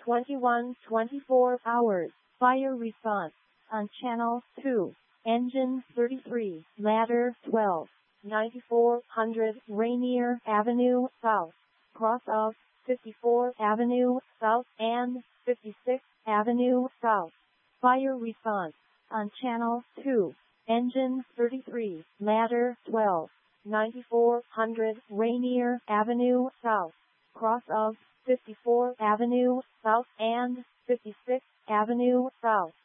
21:24 hours. Fire response on channel 2. Engine 33, ladder 12, 9400 Rainier Avenue South, cross of 54th Avenue South and 56th Avenue South. Fire response on channel 2. Engine 33, ladder 12, 9400 Rainier Avenue South, cross of 54th Avenue South and 56th Avenue South.